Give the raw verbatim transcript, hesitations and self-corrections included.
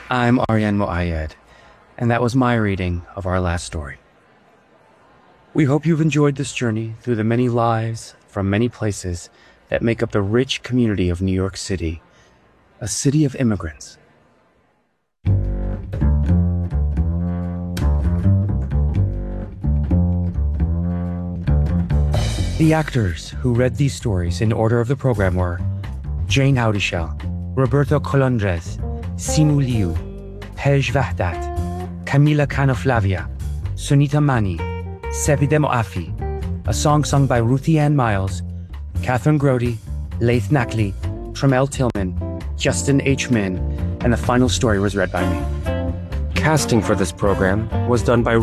I'm Aryan Moayed, and that was my reading of our last story. We hope you've enjoyed this journey through the many lives from many places that make up the rich community of New York City, a city of immigrants. The actors who read these stories in order of the program were Jane Howdyshell, Roberto Colondres, Simu Liu, Pej Vahdat, Camila Canoflavia, Sunita Mani, Sepide Moafi, a song sung by Ruthie Ann Miles, Catherine Grody, Laith Nackley, Tremel Tillman, Justin H. Min, and the final story was read by me. Casting for this program was done by